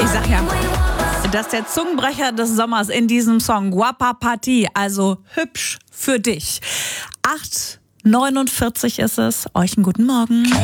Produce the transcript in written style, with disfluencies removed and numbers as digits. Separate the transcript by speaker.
Speaker 1: Ich sag ja, dass der Zungenbrecher des Sommers in diesem Song Guapa Party, also hübsch für dich. 8:49 ist es. Euch einen guten Morgen.